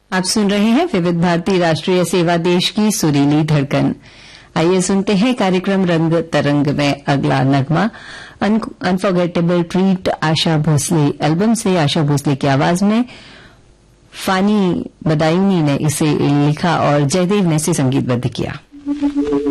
आप सुन रहे हैं विविध भारती राष्ट्रीय सेवा देश की सुरीली धड़कन। आइए सुनते हैं कार्यक्रम रंग तरंग में अगला नगमा unforgettable treat Asha Bhosle album से। आशा भोसले की आवाज में फानी बदायूनी ने इसे लिखा और जयदेव ने इसे संगीतबद्ध किया।